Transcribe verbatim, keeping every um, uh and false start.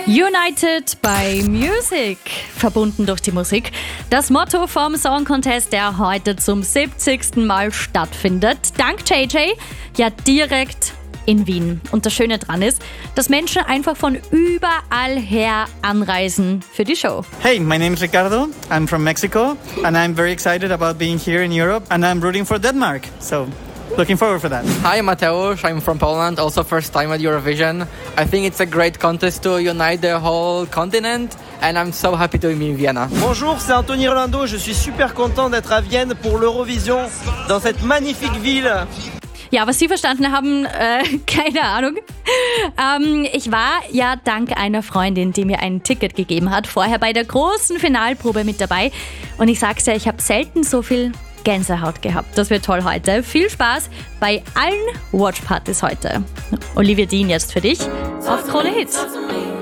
United by Music, verbunden durch die Musik. Das Motto vom Song Contest, der heute zum siebzigsten Mal stattfindet. Dank J J, ja direkt in Wien. Und das Schöne dran ist, dass Menschen einfach von überall her anreisen für die Show. Hey, my name is Ricardo. I'm from Mexico and I'm very excited about being here in Europe and I'm rooting for Denmark. So, looking forward for that. Hi, Mateusz. I'm from Poland, also first time at Eurovision. I think it's a great contest to unite the whole continent and I'm so happy to be in Vienna. Bonjour, c'est Anthony Rolando. Je suis super content d'être à Vienne pour l'Eurovision dans cette magnifique ville. Ja, was Sie verstanden haben, äh, keine Ahnung. Ähm, ich war ja dank einer Freundin, die mir ein Ticket gegeben hat, vorher bei der großen Finalprobe mit dabei. Und ich sag's ja, ich habe selten so viel Gänsehaut gehabt. Das wird toll heute. Viel Spaß bei allen Watchpartys heute. Olivia Dean jetzt für dich auf Krone Hits.